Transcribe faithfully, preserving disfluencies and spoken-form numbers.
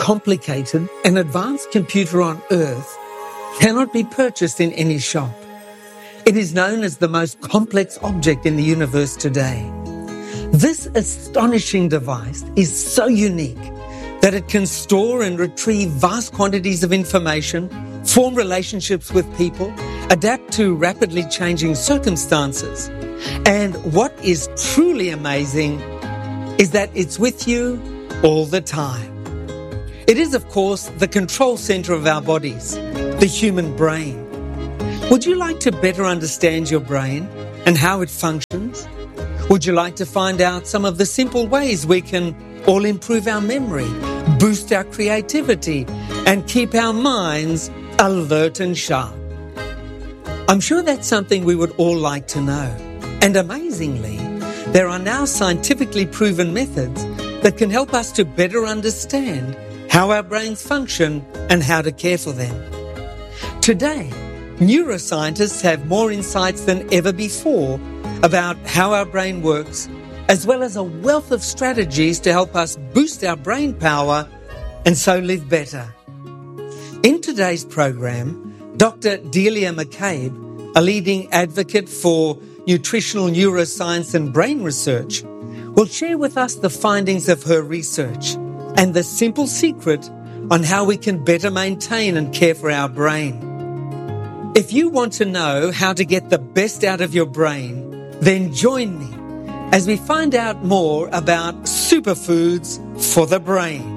complicated and advanced computer on Earth cannot be purchased in any shop. It is known as the most complex object in the universe today. This astonishing device is so unique that it can store and retrieve vast quantities of information, form relationships with people, adapt to rapidly changing circumstances. And what is truly amazing is that it's with you all the time. It is, of course, the control center of our bodies, the human brain. Would you like to better understand your brain and how it functions? Would you like to find out some of the simple ways we can all improve our memory, boost our creativity, and keep our minds alert and sharp? I'm sure that's something we would all like to know. And amazingly, there are now scientifically proven methods that can help us to better understand how our brains function and how to care for them. Today, neuroscientists have more insights than ever before about how our brain works, as well as a wealth of strategies to help us boost our brain power and so live better. In today's program, Doctor Delia McCabe, a leading advocate for nutritional neuroscience and brain research, will share with us the findings of her research and the simple secret on how we can better maintain and care for our brain. If you want to know how to get the best out of your brain, then join me as we find out more about superfoods for the brain.